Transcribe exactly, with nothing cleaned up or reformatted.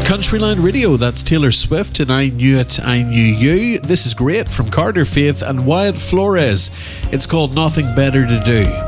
Countryline Radio, that's Taylor Swift and I Knew It, I Knew You. This is great from Carter Faith and Wyatt Flores. It's called Nothing Better to Do.